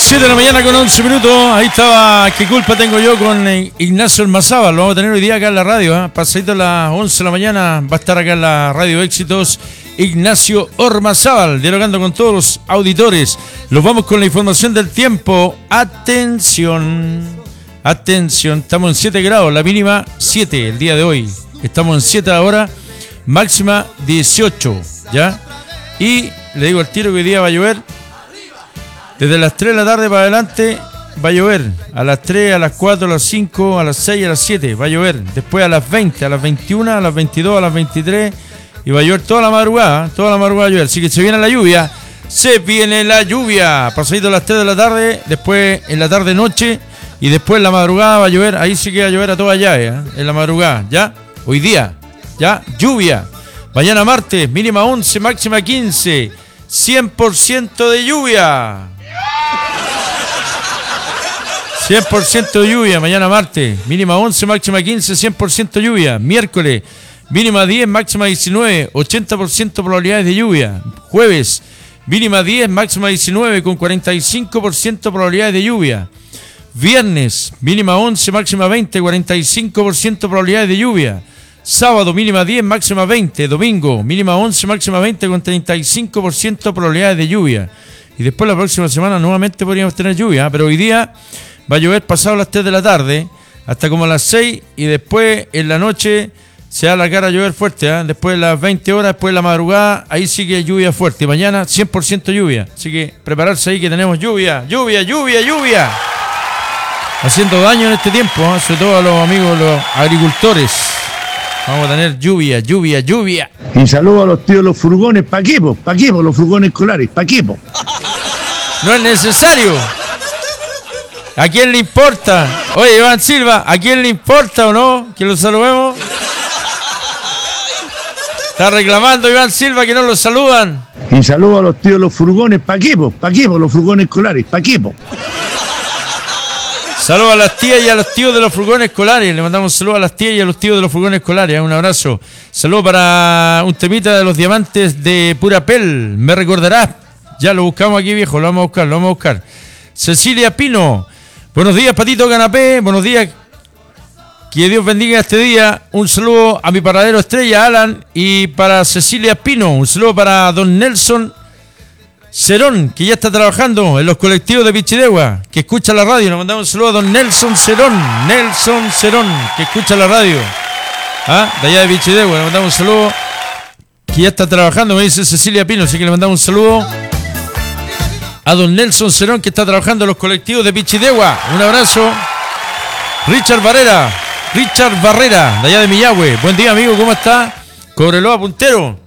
7 de la mañana con 11 minutos. Ahí estaba ¿Qué culpa tengo yo? Con Ignacio Ormazábal. Lo vamos a tener hoy día acá en la radio, pasadito a las 11 de la mañana va a estar acá en la radio Éxitos Ignacio Ormazábal, dialogando con todos los auditores. Los vamos con la información del tiempo. Atención, estamos en 7 grados, la mínima 7 el día de hoy. Estamos en 7 ahora, máxima 18, ¿ya? Y le digo al tiro que hoy día va a llover. Desde las 3 de la tarde para adelante va a llover. A las 3, a las 4, a las 5, a las 6, a las 7 va a llover. Después a las 20, a las 21, a las 22, a las 23. Y va a llover toda la madrugada. Toda la madrugada va a llover. Así que se viene la lluvia. Se viene la lluvia. Pasadito a las 3 de la tarde. Después en la tarde noche. Y después en la madrugada va a llover. Ahí sí que va a llover a toda llave, en la madrugada. ¿Ya? Hoy día. ¿Ya? Lluvia. Mañana martes. Mínima 11, máxima 15. 100% de lluvia. 100% de lluvia, mañana martes, mínima 11, máxima 15, 100% lluvia. Miércoles, mínima 10, máxima 19, 80% probabilidades de lluvia. Jueves, mínima 10, máxima 19, con 45% probabilidades de lluvia. Viernes, mínima 11, máxima 20, 45% probabilidades de lluvia. Sábado, mínima 10, máxima 20. Domingo, mínima 11, máxima 20, con 35% probabilidades de lluvia. Y después la próxima semana nuevamente podríamos tener lluvia, pero hoy día va a llover pasado las 3 de la tarde, hasta como a las 6, y después en la noche se da la cara a llover fuerte, después de las 20 horas, después de la madrugada, ahí sí que lluvia fuerte. Y mañana 100% lluvia, así que prepararse ahí que tenemos lluvia. Haciendo daño en este tiempo, sobre todo a los amigos, los agricultores. Vamos a tener lluvia. Y saludo a los tíos de los furgones, ¿pa' qué, po? Los furgones escolares, ¿pa' qué, po? No es necesario. ¿A quién le importa? Oye, Iván Silva, ¿a quién le importa o no que lo saludemos? Está reclamando Iván Silva que no lo saludan. Y saludo a los tíos de los furgones, ¿pa' qué, po? Los furgones escolares, ¿pa' qué, po? Saludos a las tías y a los tíos de los furgones escolares. Le mandamos saludos a las tías y a los tíos de los furgones escolares. Un abrazo. Saludos para un temita de los diamantes de Purapel. Me recordarás. Ya lo buscamos aquí, viejo. Lo vamos a buscar. Cecilia Pino. Buenos días, Patito Canapé. Buenos días. Que Dios bendiga este día. Un saludo a mi paradero estrella, Alan. Y para Cecilia Pino. Un saludo para don Nelson Cerón, que ya está trabajando en los colectivos de Pichidegua, que escucha la radio. Nos mandamos un saludo a don Nelson Cerón, que escucha la radio, de allá de Pichidegua. Le mandamos un saludo, que ya está trabajando, me dice Cecilia Pino, así que le mandamos un saludo a don Nelson Cerón, que está trabajando en los colectivos de Pichidegua. Un abrazo. Richard Barrera, de allá de Millahue. Buen día, amigo, ¿cómo está? Cobreloa puntero.